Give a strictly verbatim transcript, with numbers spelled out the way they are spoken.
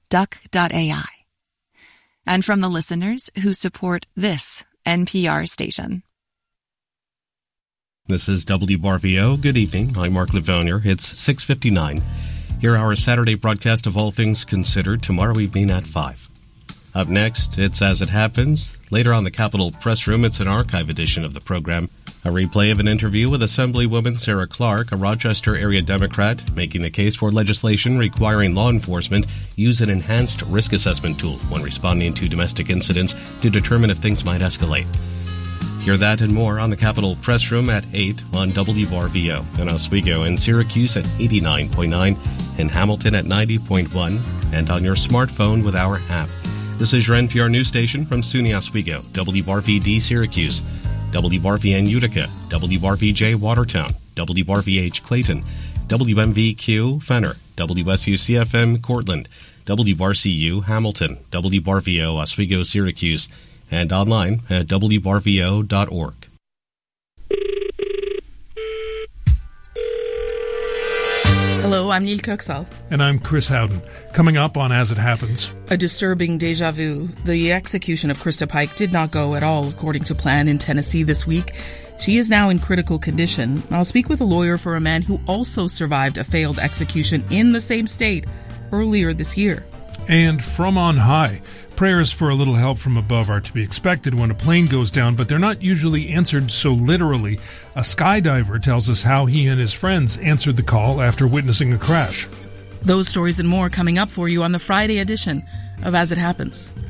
duck dot A I. And from the listeners who support this N P R station. This is W R V O. Good evening. I'm Mark Livonia. It's six fifty-nine. Here our Saturday broadcast of All Things Considered. Tomorrow evening at five. Up next, it's As It Happens. Later on the Capitol Press Room, it's an archive edition of the program. A replay of an interview with Assemblywoman Sarah Clark, a Rochester area Democrat, making the case for legislation requiring law enforcement use an enhanced risk assessment tool when responding to domestic incidents to determine if things might escalate. Hear that and more on the Capitol Press Room at eight on W R V O in Oswego and Syracuse at eighty-nine point nine, in Hamilton at ninety point one, and on your smartphone with our app. This is your N P R news station from SUNY Oswego, W R V D Syracuse, W R V N Utica, W R V J Watertown, W R V H Clayton, W M V Q Fenner, W S U C F M Cortland, W R C U Hamilton, W R V O Oswego Syracuse, and online at W R V O dot org. Hello, I'm Neil Kirksall. And I'm Chris Howden. Coming up on As It Happens. A disturbing deja vu. The execution of Krista Pike did not go at all according to plan in Tennessee this week. She is now in critical condition. I'll speak with a lawyer for a man who also survived a failed execution in the same state earlier this year. And from on high, prayers for a little help from above are to be expected when a plane goes down, but they're not usually answered so literally. A skydiver tells us how he and his friends answered the call after witnessing a crash. Those stories and more coming up for you on the Friday edition of As It Happens.